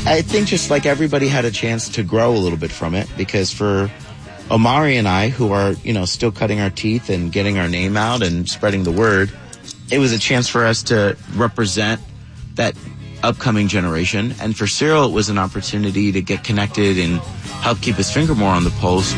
I think just like everybody had a chance to grow a little bit from it, because for Omari and I, who are, still cutting our teeth and getting our name out and spreading the word, it was a chance for us to represent that upcoming generation. And for Cyril, it was an opportunity to get connected and help keep his finger more on the pulse